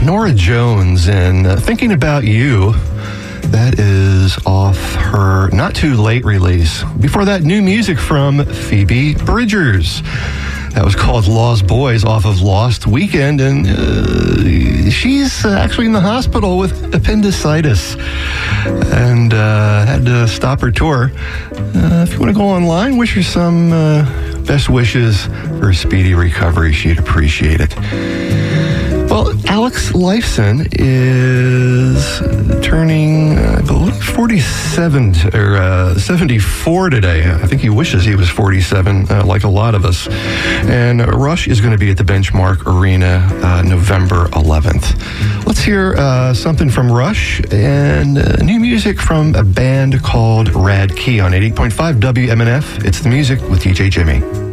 Norah Jones and Thinking About You. That is off her Not Too Late release. Before that, new music from Phoebe Bridgers. That was called Lost Boys off of Lost Weekend, and she's actually in the hospital with appendicitis and had to stop her tour. If you want to go online, wish her some best wishes for a speedy recovery. She'd appreciate it. Well, Alex Lifeson is turning, I believe, 47 or 74 today. I think he wishes he was 47, like a lot of us. And Rush is going to be at the Benchmark Arena November 11th. Let's hear something from Rush and new music from a band called Rad Key on 88.5 WMNF. It's the music with DJ Jimmy.